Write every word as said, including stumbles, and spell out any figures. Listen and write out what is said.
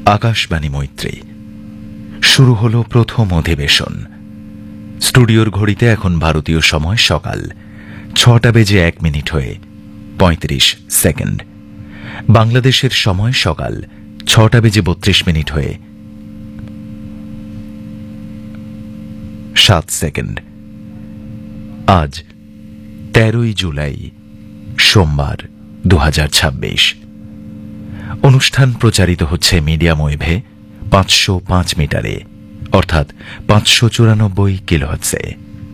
আকাশবাণী মৈত্রী। শুরু হলো প্রথম অধিবেশন। স্টুডিওর ঘড়িতে এখন ভারতীয় সময় সকাল ছটা বেজে এক মিনিট হয়ে পঁয়ত্রিশ সেকেন্ড। বাংলাদেশের সময় সকাল ছটা বেজে বত্রিশ মিনিট হয়ে সাত সেকেন্ড। আজ তেরোই জুলাই, সোমবার, দু হাজার ছাব্বিশ। অনুষ্ঠান প্রচারিত হচ্ছে মিডিয়াম ওয়েভে পাঁচশো পাঁচ মিটারে, অর্থাৎ পাঁচশো চুরানব্বই কিলোহার্টজে।